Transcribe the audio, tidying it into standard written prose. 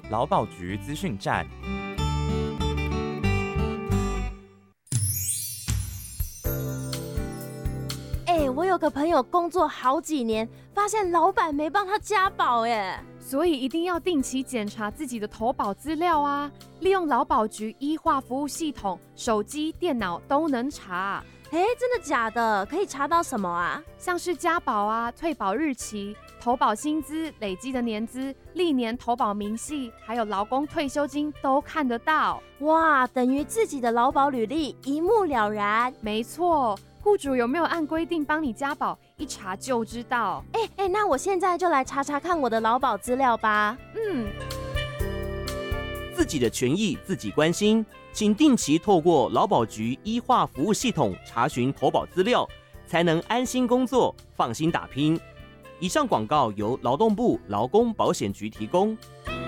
劳保局资讯站。 我有个朋友工作好几年，发现老板没帮他加保所以一定要定期检查自己的投保资料啊！利用劳保局医化服务系统，手机、电脑都能查。 真的假的？可以查到什么啊？ 像是加保啊、退保日期、投保薪资、累积的年资、历年投保明细，还有劳工退休金都看得到。 哇，等于自己的劳保履历一目了然。 没错。雇主有没有按规定帮你加保，一查就知道。 那我现在就来查查看我的劳保资料吧。 自己的权益自己关心，请定期透过劳保局医化服务系统查询投保资料，才能安心工作，放心打拼。以上广告由劳动部劳工保险局提供。